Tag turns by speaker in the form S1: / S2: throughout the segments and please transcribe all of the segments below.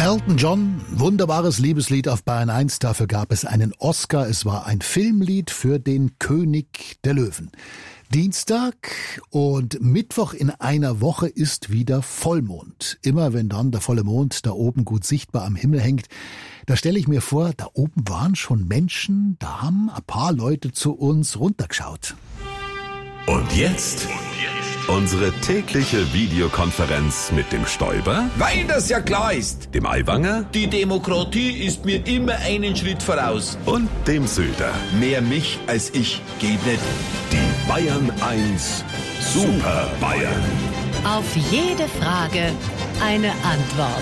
S1: Elton John, wunderbares Liebeslied auf Bayern 1, dafür gab es einen Oscar. Es war ein Filmlied für den König der Löwen. Dienstag und Mittwoch in einer Woche ist wieder Vollmond. Immer wenn dann der volle Mond da oben gut sichtbar am Himmel hängt, da stelle ich mir vor, da oben waren schon Menschen, da haben ein paar Leute zu uns runtergeschaut.
S2: Und jetzt unsere tägliche Videokonferenz mit dem Stoiber,
S3: Weil das ja klar ist.
S2: dem Aiwanger
S3: Die Demokratie ist mir immer einen Schritt voraus.
S2: und dem Söder.
S3: Mehr mich als ich geht nicht.
S2: Die Bayern 1 Super Bayern.
S4: Auf jede Frage eine Antwort.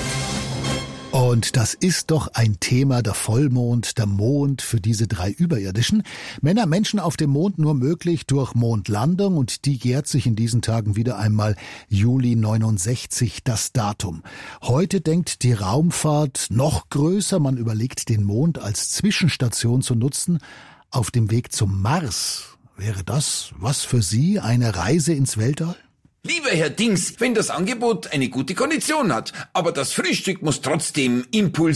S1: Und das ist doch ein Thema, der Vollmond, der Mond für diese drei Überirdischen. Männer, Menschen auf dem Mond nur möglich durch Mondlandung und die jährt sich in diesen Tagen wieder einmal Juli 69 das Datum. Heute denkt die Raumfahrt noch größer, man überlegt den Mond als Zwischenstation zu nutzen auf dem Weg zum Mars. Wäre das was für Sie, eine Reise ins Weltall?
S3: Lieber Herr Dings, wenn das Angebot eine gute Kondition hat, aber das Frühstück muss trotzdem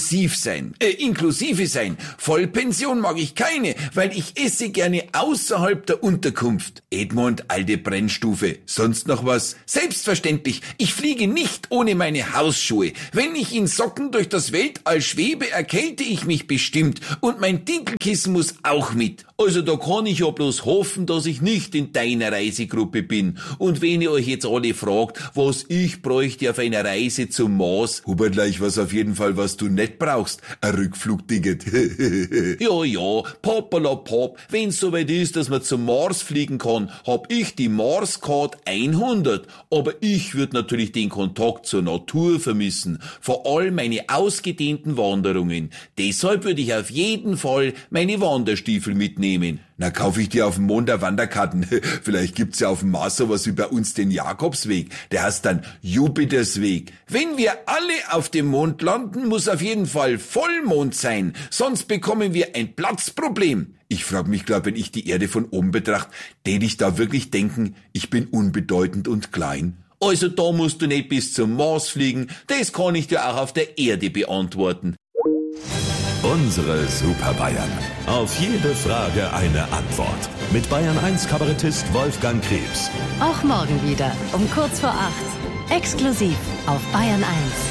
S3: inklusive sein. Vollpension mag ich keine, weil ich esse gerne außerhalb der Unterkunft. Edmund, alte Brennstufe. Sonst noch was? Selbstverständlich, ich fliege nicht ohne meine Hausschuhe. Wenn ich in Socken durch das Weltall schwebe, erkälte ich mich bestimmt und mein Dinkelkissen muss auch mit. Also da kann ich ja bloß hoffen, dass ich nicht in deiner Reisegruppe bin. Und wenn ihr euch jetzt alle fragt, was ich bräuchte auf einer Reise zum Mars, Hubertl, ich weiß auf jeden Fall, was du nicht brauchst. Ein Rückflugticket. Ja, Pop, wenn's soweit ist, dass man zum Mars fliegen kann, hab ich die Mars-Card 100. Aber ich würde natürlich den Kontakt zur Natur vermissen. Vor allem meine ausgedehnten Wanderungen. Deshalb würde ich auf jeden Fall meine Wanderstiefel mitnehmen. Na, kaufe ich dir auf dem Mond eine Wanderkarten. Vielleicht gibt's ja auf dem Mars sowas wie bei uns den Jakobsweg. Der heißt dann Jupitersweg. Wenn wir alle auf dem Mond landen, muss auf jeden Fall Vollmond sein. Sonst bekommen wir ein Platzproblem. Ich frage mich, wenn ich die Erde von oben betrachte, tät ich da wirklich denken, ich bin unbedeutend und klein? Also da musst du nicht bis zum Mars fliegen. Das kann ich dir auch auf der Erde beantworten.
S2: Unsere Super Bayern. Auf jede Frage eine Antwort. Mit Bayern 1 Kabarettist Wolfgang Krebs.
S4: Auch morgen wieder um kurz vor 8. Exklusiv auf Bayern 1.